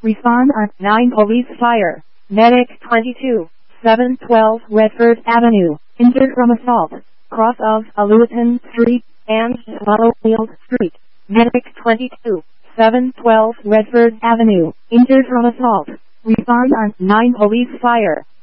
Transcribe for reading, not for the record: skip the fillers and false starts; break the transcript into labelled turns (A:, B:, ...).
A: Respond on 9 Police Fire. Medic 22, 712 Redford Avenue, injured from assault, cross of Aluaton Street and Swallowfield Street. Medic 22, 712 Redford Avenue, injured from assault. Respond on 9 Police Fire.